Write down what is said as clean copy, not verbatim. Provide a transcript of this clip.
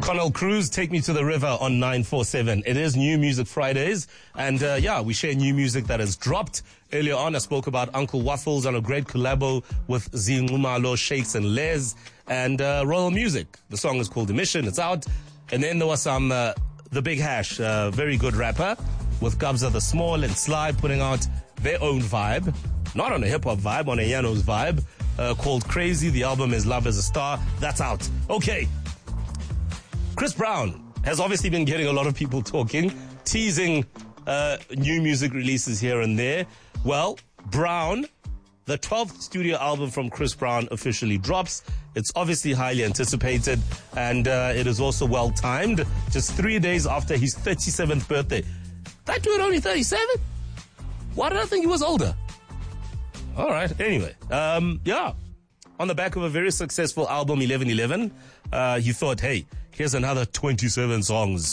Connell Cruz, Take Me to the River on 947. It is New Music Fridays, and we share new music that has dropped. Earlier on, I spoke about Uncle Waffles on a great collabo with Zingumalo, Shakes and Les, and Royal Music. The song is called Emission, it's out. And then there was some, The Big Hash, very good rapper, with Gabza the Small and Sly putting out their own vibe, not on a hip-hop vibe, on a Yano's vibe, called Crazy. The album is Love as a Star. That's out. Okay. Chris Brown has obviously been getting a lot of people talking, teasing new music releases here and there. Well, Brown, the 12th studio album from Chris Brown officially drops. It's obviously highly anticipated, and it is also well-timed. Just 3 days after his 37th birthday. That dude only 37? Why did I think he was older? All right, anyway. On the back of a very successful album, 1111, he thought, hey, here's another 27 songs.